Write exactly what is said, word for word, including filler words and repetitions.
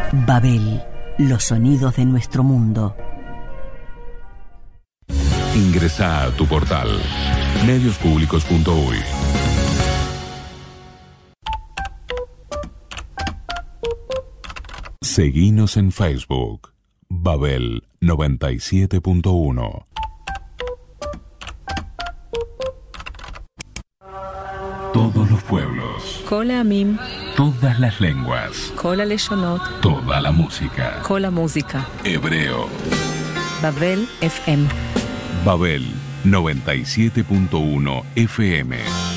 Babel, los sonidos de nuestro mundo. Ingresá a tu portal medios públicos punto uy. Seguinos en Facebook, Babel noventa y siete punto uno. Todos los pueblos. כל העמים. Todas las lenguas. כל הלשונות. Toda la música. כל המוזיקה. Hebreo. Babel F M. Babel noventa y siete punto uno F M.